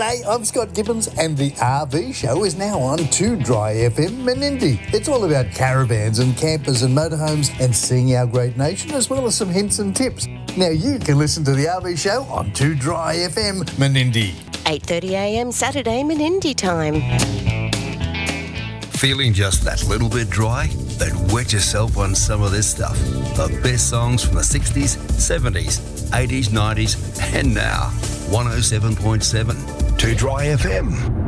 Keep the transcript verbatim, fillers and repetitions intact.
G'day, I'm Scott Gibbons, and the R V show is now on two Dry F M Menindee. It's all about caravans and campers and motorhomes and seeing our great nation, as well as some hints and tips. Now you can listen to the R V show on two Dry F M Menindee. eight thirty a m Saturday Menindee time. Feeling just that little bit dry? Then wet yourself on some of this stuff. The best songs from the sixties, seventies, eighties, nineties and now. one oh seven point seven two Dry F M.